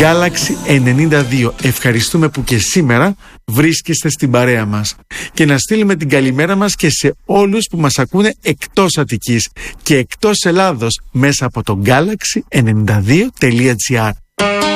Galaxy 92. Ευχαριστούμε που και σήμερα βρίσκεστε στην παρέα μας. Και να στείλουμε την καλημέρα μας και σε όλους που μας ακούνε εκτός Αττικής και εκτός Ελλάδος μέσα από το Galaxy92.gr.